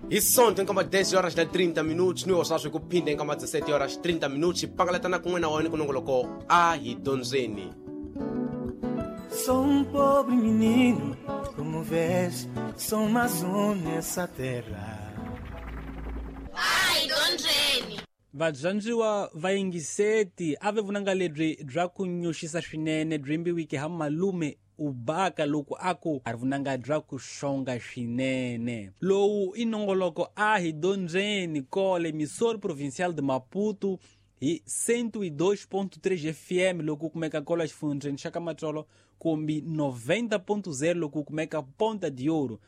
Hi sonto nkama 10 horas na 30 minutos ni osaswe kuphinde nkama 17 horas 30 minutos pangaletana kun'we na wena kunongoloko a hi donzeni. Sou pobre menino, como vês, sou mais nessa terra. Ai, donzeni. Vadzandziwa vayingiseti ave vunanga lebyi bya ku nyuxisa swinene byi mbiwike ha malume ubaka loku aku ari vunanga bya ku xonga swinene. Lowu i nongoloko a hi donzeni kole Emissora Provincial de Maputo hi 102.3 FM loku kumeka kola xifundzeni xa Kamatsolo kumbi 90.0 loku kumeka Ponta de Ouro,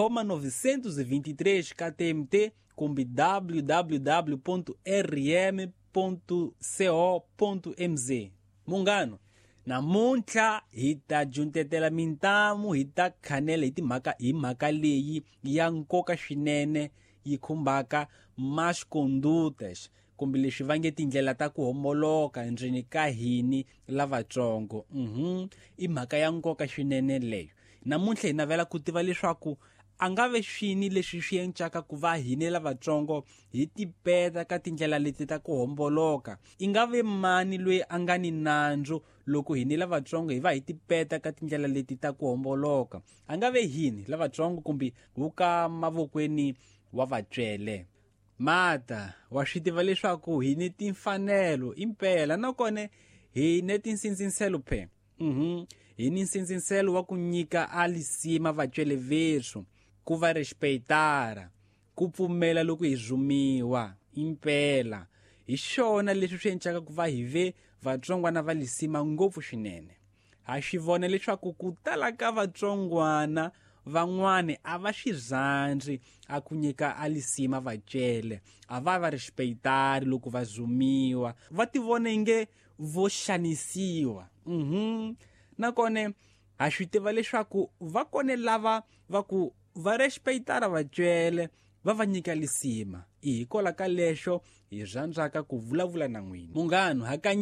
923 KTMT kumbi www.rm.co.mz. Mungano, namuntlha hi ta juntetela mintamu hi ta khanela hi mhaka leyi ya nkoka swinene yi khumbaka mascondutas kumbe leswi va nge tindlela ta ku homoloka endzeni ka hini lavatsongo. I mhaka ya nkoka swinene leyo. Namuntlha hi navela ku tiva leswaku a nga ve swini leswi swi endlaka ku va hini lavatsongo hi tipeta ka tindlela leti ta ku homboloka. I nga ve mani loyi a nga ni nandzu loko hini lavatsongo hi va hi tipeta ka tindlela leti ta ku homboloka. A nga ve hini lavatsongo kumbe wu ka mavokweni wa vatswele. Mata wa swi tiva leswaku hi ni timfanelo impela nakone hi ni tinsindzinselo phe. Hi ni nsindzinselo wa ku nyika alisima vatswele vesu, ku va respeitara, ku pfumela loko hi zumiwa impela. Hi xona leswi swi endlaka ku va hi ve vatsongwana va lisima ngopfu swinene. Ha swi vona leswaku ku tala ka vatsongwana van'wani a va swi zandzi a ku nyika alisima vatswele, a va respeitari loko va zumiwa, va ti vona inge vo xanisiwa. Nakone ha swi tiva leswaku va kone lava va ku va respeitara vatswele va va nyika lisima. Hi kola ka lexo hi rhandzaka ku vulavula na n'wina. Munghano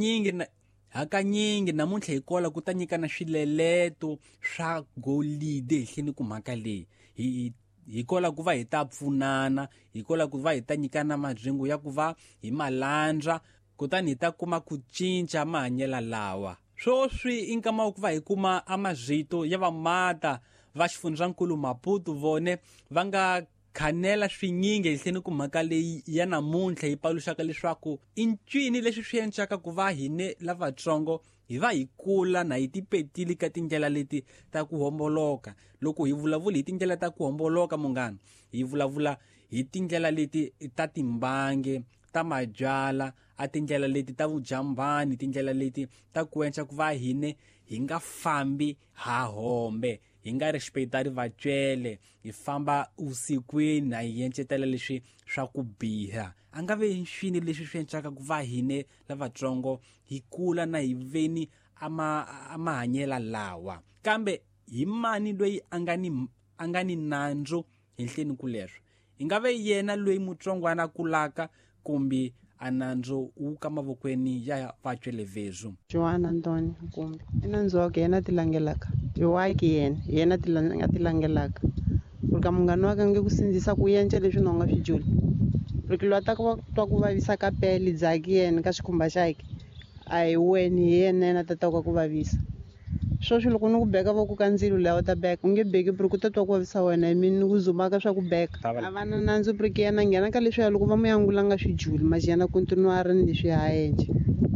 hakanyingi namuntlha hi kola ku ta nyikana swileleto swa golide hleni ku mhaka leyi. Hi kola ku va hi ta pfunana, hi kola ku va hi ta nyikana madzingu ya ku va hi malandza, kutani hi ta kuma ku cinca mahanyela lawa. Swoswi i nkama ku va hi kuma amazito ya vamata va xifundzankulu Maputo vone va nga khanela swinyingi hleni ku mhaka leyi ya namuntlha hi paluxaka leswaku i ncini leswi swi endlaka ku va hine lavatsongo hi va hi kula na hi tipetile ka tindlela leti ta ku homboloka. Loko hi vulavula hi tindlela ta ku homboloka munghana, hi vulavula hi tindlela leti ta timbange, ta mabyala, a tindlela leti ta vujambani, tindlela leti ta ku endla ku va hine hi nga fambi ha hombe, hi nga respeitari vatswele, hi famba usikwini na hi encetela leswi swa ku biha. A nga ve swini leswi swi endlaka ku va hine lavatsongo hi kula na hi veni a mahanyela lawa. Kambe hi mani loyi a nga ni nandzu henhleni ku leswo? Hi nga ve yena loyi mutsongwana kulaka kumbe a nandzu wu ka mavokweni ya vatswele vezu. Joana Antoni kumbe i nandzu wa ku yena ti langelaka tiwaki yena ti langelaka ku ka munghana wa ka nge ku sindzisa ku yence leswi no nga swi juli loko lo ta twa ku vavisa ka pele dzaki yena ka xikhumba xa yake a hi weni hi yena tata ku vavisa sweswi loko ni ku beka voko ka ndzilo lawa ta beka u nge beki ku ta twa ku vavisa wena hi mini ni ku zumaka swa ku beka a va na nandzu yena nghena ka leswiya loko va mu yangulanga swi juli masi yana kontinuari ni leswi ha yence.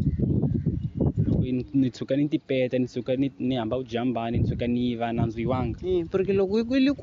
Ni tshuka ni tipeta, ni tshuka ni hamba ujambani, ni tshuka ni va nandzwiwanga porque loko